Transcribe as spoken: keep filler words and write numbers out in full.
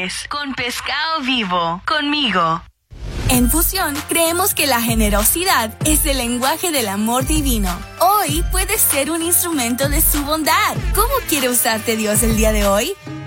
jueves con Pescado Vivo, conmigo. En Fusión creemos que la generosidad es el lenguaje del amor divino. Hoy puedes ser un instrumento de su bondad. ¿Cómo quiere usarte Dios el día de hoy?